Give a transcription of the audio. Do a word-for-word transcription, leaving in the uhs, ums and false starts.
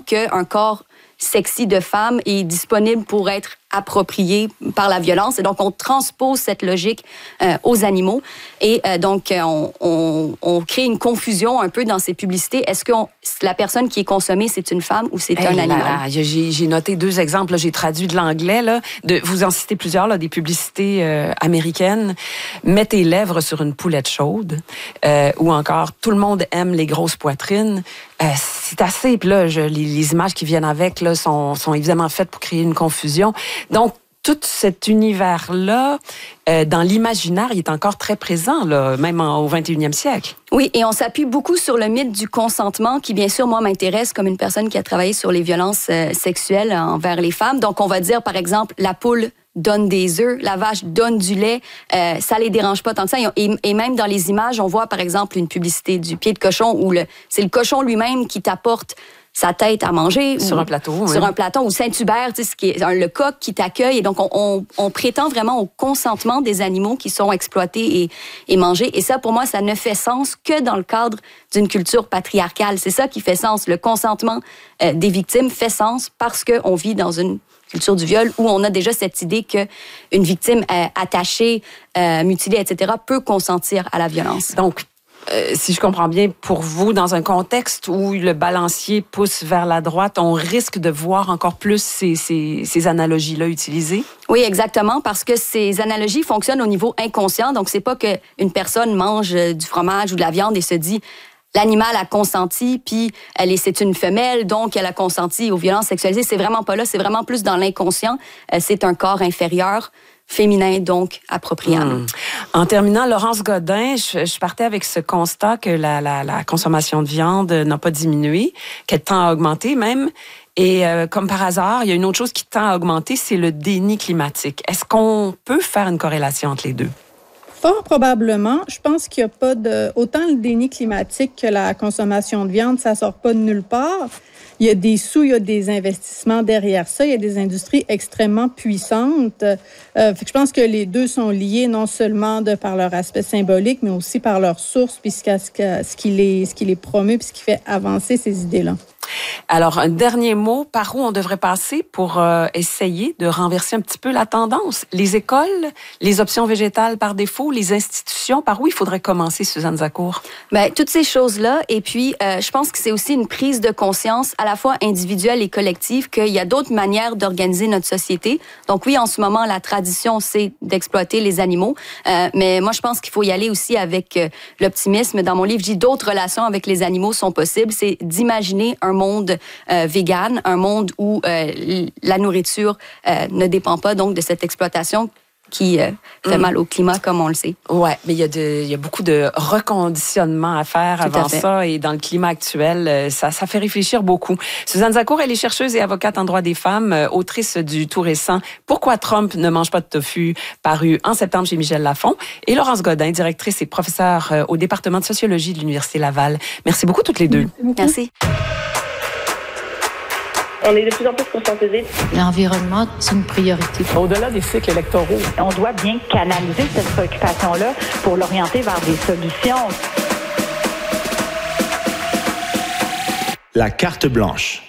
qu'un corps sexy de femme est disponible pour être approprié par la violence. Et donc, on transpose cette logique euh, aux animaux. Et euh, donc, on, on, on crée une confusion un peu dans ces publicités. Est-ce que on, la personne qui est consommée, c'est une femme ou c'est hey, un animal? Là, j'ai, j'ai noté deux exemples. Là, j'ai traduit de l'anglais. Là, de, vous en citez plusieurs, là, des publicités euh, américaines. Mets tes lèvres sur une poulette chaude. Euh, ou encore, tout le monde aime les grosses poitrines. Euh, c'est assez. Puis là, je, les, les images qui viennent avec là, sont, sont évidemment faites pour créer une confusion. Donc, tout cet univers-là, euh, dans l'imaginaire, il est encore très présent, là, même en, au vingt et unième siècle. Oui, et on s'appuie beaucoup sur le mythe du consentement, qui, bien sûr, moi, m'intéresse comme une personne qui a travaillé sur les violences euh, sexuelles envers les femmes. Donc, on va dire, par exemple, la poule donne des œufs, la vache donne du lait, euh, ça les dérange pas tant que ça. Et, et même dans les images, on voit, par exemple, une publicité du pied de cochon où le, c'est le cochon lui-même qui t'apporte sa tête à manger. Sur ou, un plateau. Sur oui. un plateau, ou Saint-Hubert, tu sais, ce qui est le coq qui t'accueille. Et donc, on, on, on prétend vraiment au consentement des animaux qui sont exploités et, et mangés. Et ça, pour moi, ça ne fait sens que dans le cadre d'une culture patriarcale. C'est ça qui fait sens. Le consentement euh, des victimes fait sens parce qu'on vit dans une culture du viol où on a déjà cette idée qu'une victime euh, attachée, euh, mutilée, et cetera peut consentir à la violence. Donc, Euh, si je comprends bien, pour vous, dans un contexte où le balancier pousse vers la droite, on risque de voir encore plus ces, ces, ces analogies-là utilisées? Oui, exactement, parce que ces analogies fonctionnent au niveau inconscient. Donc, c'est pas qu'une personne mange du fromage ou de la viande et se dit l'animal a consenti, puis elle est, c'est une femelle, donc elle a consenti aux violences sexualisées. C'est vraiment pas là, c'est vraiment plus dans l'inconscient. Euh, c'est un corps inférieur, féminin, donc appropriable. Mmh. En terminant, Laurence Godin, je, je partais avec ce constat que la, la, la consommation de viande n'a pas diminué, qu'elle tend à augmenter même. Et euh, comme par hasard, il y a une autre chose qui tend à augmenter, c'est le déni climatique. Est-ce qu'on peut faire une corrélation entre les deux? Fort probablement. Je pense qu'il n'y a pas de... Autant le déni climatique que la consommation de viande, ça ne sort pas de nulle part. Il y a des sous, il y a des investissements derrière ça. Il y a des industries extrêmement puissantes. Euh, fait que je pense que les deux sont liés non seulement de par leur aspect symbolique, mais aussi par leur source, puis ce, ce qui les, ce qui les promeut, puis ce qui fait avancer ces idées-là. Alors, un dernier mot, par où on devrait passer pour euh, essayer de renverser un petit peu la tendance? Les écoles, les options végétales par défaut, les institutions, par où il faudrait commencer, Suzanne Zacour? Bien, toutes ces choses-là. Et puis, euh, je pense que c'est aussi une prise de conscience à la fois individuelle et collective qu'il y a d'autres manières d'organiser notre société. Donc oui, en ce moment, la tradition, c'est d'exploiter les animaux. Euh, mais moi, je pense qu'il faut y aller aussi avec euh, l'optimisme. Dans mon livre, je dis d'autres relations avec les animaux sont possibles. C'est d'imaginer un monde euh, vegan, un monde où euh, la nourriture euh, ne dépend pas donc de cette exploitation qui euh, fait mmh. mal au climat, comme on le sait. Oui, mais il y, a de, il y a beaucoup de reconditionnement à faire Tout avant à ça. Et dans le climat actuel, ça, ça fait réfléchir beaucoup. Suzanne Zacour, elle est chercheuse et avocate en droit des femmes, autrice du tout récent « Pourquoi Trump ne mange pas de tofu » paru en septembre chez Michel Lafon. Et Laurence Godin, directrice et professeure au département de sociologie de l'Université Laval. Merci beaucoup toutes les deux. Merci. On est de plus en plus conscientisés. L'environnement, c'est une priorité. Au-delà des cycles électoraux, on doit bien canaliser cette préoccupation-là pour l'orienter vers des solutions. La carte blanche.